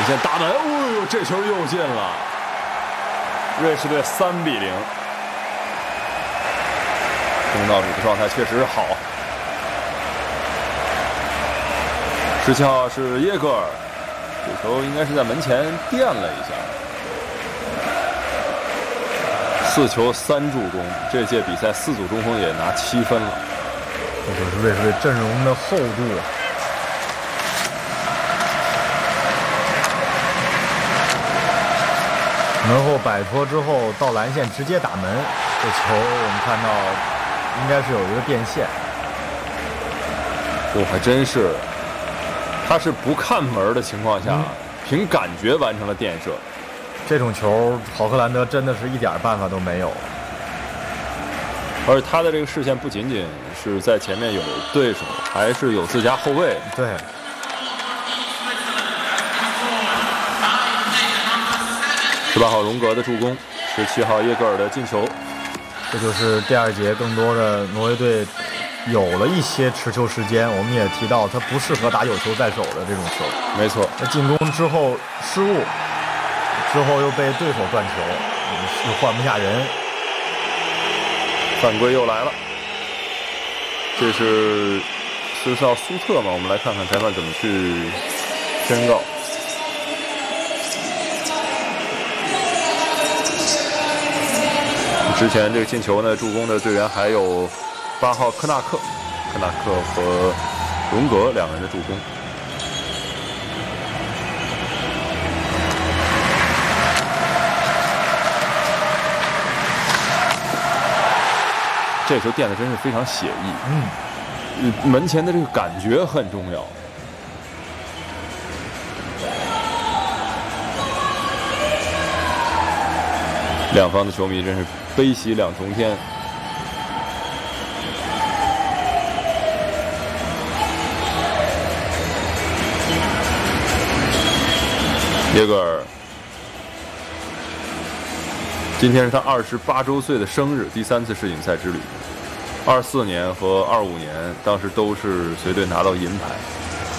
线打门，哦呦，这球又进了！瑞士队3比0。东道主的状态确实好。17号是耶格尔，这球应该是在门前垫了一下。4球3助攻，这届比赛4组中锋也拿7分了。 这就是瑞士队阵容的厚度。门后摆脱之后到篮线直接打门，这球我们看到应该是有一个变线。 还真是，他是不看门的情况下，凭感觉完成了垫射。 这种球，豪克兰德真的是一点办法都没有。 而他的这个视线不仅仅是在前面有对手，还是有自家后卫。 对。 18号荣格的助攻，17号耶格尔的进球。 这就是第2节更多的挪威队有了一些持球时间。我们也提到，他不适合打有球在手的这种球。 没错。 那进攻之后失误，之后又被对手断球，又换不下人。 犯规又来了，这是14号苏特嘛？我们来看看裁判怎么去宣告。之前这个进球呢，助攻的队员还有8号科纳克和荣格2人的助攻。这球垫的真是非常写意，门前的这个感觉很重要。两方的球迷真是悲喜两重天。耶格尔今天是他28周岁的生日，第3次世锦赛之旅。24年和25年当时都是随队拿到银牌。